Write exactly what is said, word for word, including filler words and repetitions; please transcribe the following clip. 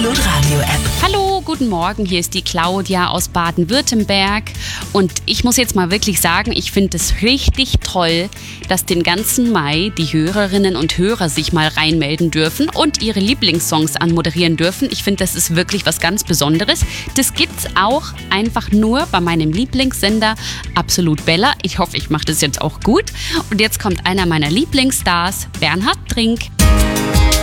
Absolut Radio App. Hallo, guten Morgen, hier ist die Claudia aus Baden-Württemberg und ich muss jetzt mal wirklich sagen, ich finde es richtig toll, dass den ganzen Mai die Hörerinnen und Hörer sich mal reinmelden dürfen und ihre Lieblingssongs anmoderieren dürfen. Ich finde, das ist wirklich was ganz Besonderes. Das gibt's auch einfach nur bei meinem Lieblingssender Absolut Bella. Ich hoffe, ich mache das jetzt auch gut. Und jetzt kommt einer meiner Lieblingsstars, Bernhard Trink.